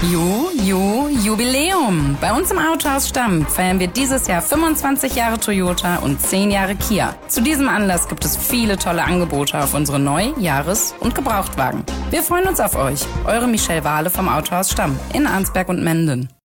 Jubiläum. Bei uns im Autohaus Stamm feiern wir dieses Jahr 25 Jahre Toyota und 10 Jahre Kia. Zu diesem Anlass gibt es viele tolle Angebote auf unsere Neu-, Jahres- und Gebrauchtwagen. Wir freuen uns auf euch. Eure Michelle Wahle vom Autohaus Stamm in Arnsberg und Menden.